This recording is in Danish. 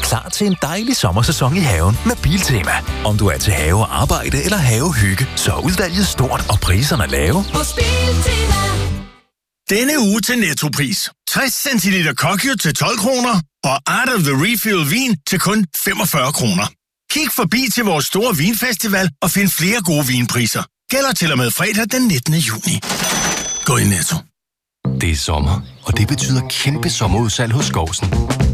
klar til en dejlig sommersæson i haven med Biltema. Om du er til have og arbejde eller havehygge, så er udvalget stort og priserne lave. Hos Biltema. Denne uge til Nettopris. 60 centiliter Kokyo til 12 kroner og Art of the Refill vin til kun 45 kroner. Kig forbi til vores store vinfestival og find flere gode vinpriser. Gælder til og med fredag den 19. juni. Gå i Netto. Det er sommer, og det betyder kæmpe sommerudsalg hos Skovsen.